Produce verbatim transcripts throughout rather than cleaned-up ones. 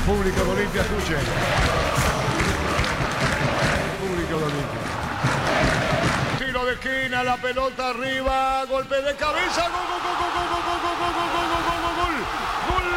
público de Olimpia, escuchen. Público de Olimpia. Tiro de esquina, la pelota arriba, golpe de cabeza, gol, gol, gol, gol, gol, gol, gol, gol, gol, gol, gol, gol, gol, gol.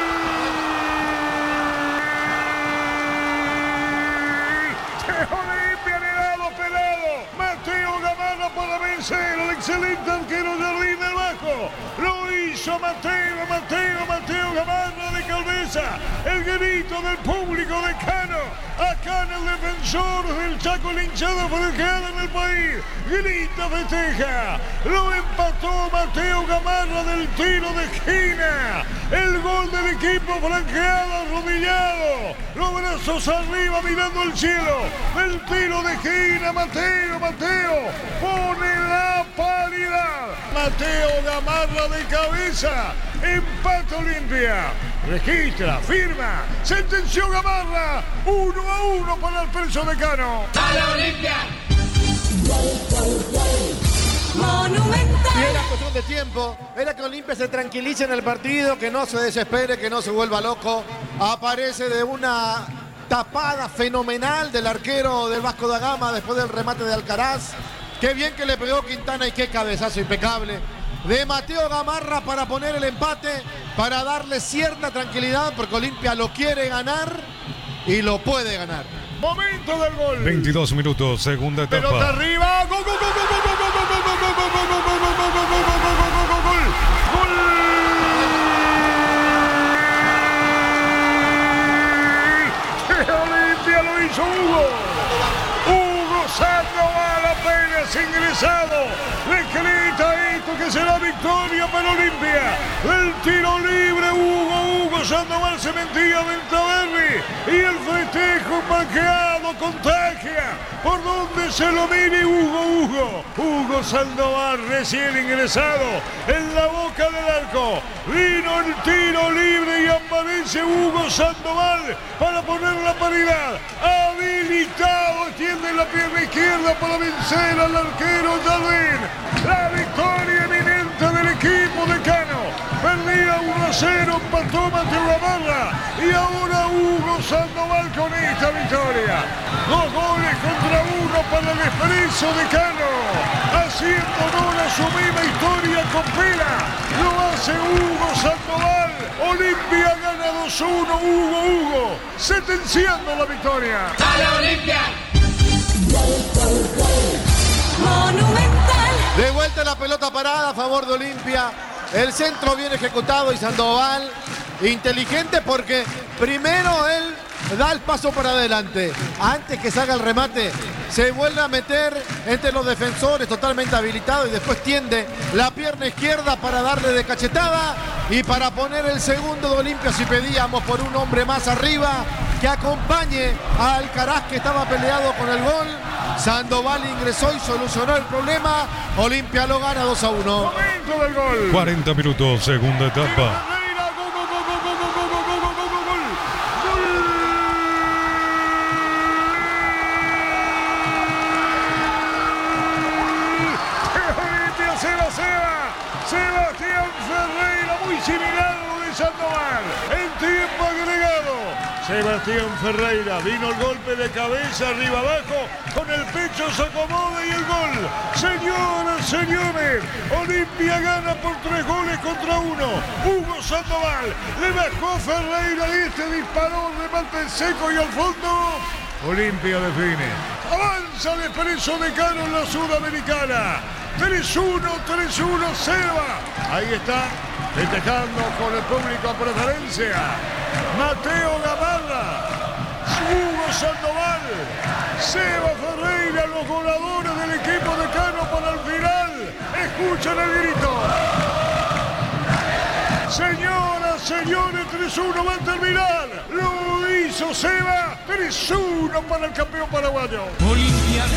Olimpia negado, pelado. Mateo Gamarra para vencer al excelente arquero Jardín del Bajo. Lo hizo Mateo, Mateo, Mateo Gamarra de cabeza. El grito del público de Cano. Acá en el defensor del Chaco, la hinchada franqueada en el país. Grita, festeja. Lo empató Mateo Gamarra del tiro de esquina. El gol del equipo franqueado, arrodillado. Los brazos arriba mirando el cielo. Del tiro de esquina, Mateo, Mateo. Pone la paridad. Mateo Gamarra de cabeza. Empate Olimpia. Registra, firma. Sentenció Gamarra. Uno a uno para el preso de Cano. ¡A la Olimpia! Monumental. Y era cuestión de tiempo, era que Olimpia se tranquilice en el partido, que no se desespere, que no se vuelva loco. Aparece de una tapada fenomenal del arquero del Vasco da Gama después del remate de Alcaraz. Qué bien que le pegó Quintana y qué cabezazo impecable de Mateo Gamarra para poner el empate, para darle cierta tranquilidad, porque Olimpia lo quiere ganar y lo puede ganar. Momento del gol. veintidós minutos, segunda etapa. Pelota arriba. Gol, gol, gol, gol, gol, gol, gol, gol, gol, gol, gol, gol, gol, gol, gol, gol, gol, gol, gol, gol. Olimpia lo hizo Hugo. Hugo Sandoval apenas ingresado. Le grita esto que será victoria para Olimpia. El tiro libre, Hugo, Hugo Sandoval se metía del Taberni. Y el festejo marcado contagia. Por donde se lo mire Hugo, Hugo. Hugo Sandoval recién ingresado en la boca del arco. Vino el tiro libre y aparece Hugo Sandoval para poner la paridad. Habilitado, extiende la pierna izquierda para vencer al arquero Jardín. La victoria eminente del equipo de Cano. Perdía uno a cero, empató Mateo Gamarra. Y ahora Hugo Sandoval con esta victoria. Dos goles contra uno para el expreso de Cano. Haciendo honor a su misma historia con Pela. Lo hace Hugo Sandoval. Olimpia gana dos a uno. Hugo, Hugo, sentenciando la victoria. ¡A la Olimpia! Monumental. De vuelta la pelota parada a favor de Olimpia. El centro bien ejecutado y Sandoval inteligente porque primero él da el paso para adelante. Antes que salga el remate, se vuelve a meter entre los defensores totalmente habilitado y después tiende la pierna izquierda para darle de cachetada y para poner el segundo de Olimpia. Si pedíamos por un hombre más arriba que acompañe a Alcaraz, que estaba peleado con el gol, Sandoval ingresó y solucionó el problema. Olimpia lo gana dos a uno. Momento del gol. cuarenta minutos, segunda etapa. Sebastián Ferreira, muy similar a lo de Sandoval. En tiempo agregado. Sebastián Ferreira, vino el golpe de cabeza arriba abajo, con el pecho se acomoda y el gol. Señoras, señores, Olimpia gana por tres goles contra uno. Hugo Sandoval le bajó Ferreira y este disparó, remate seco y al fondo. Olimpia define. Avanza el expreso de Cano en la Sudamericana. tres uno, tres uno, Seba. Ahí está, festejando con el público a preferencia. Mateo Gamarra, Hugo Sandoval, Seba Ferreira, los goleadores del equipo de Cano para el final. Escuchen el grito. Señoras, señores, tres uno va a terminar. Lo hizo Seba, tres uno para el campeón paraguayo. Olimpia.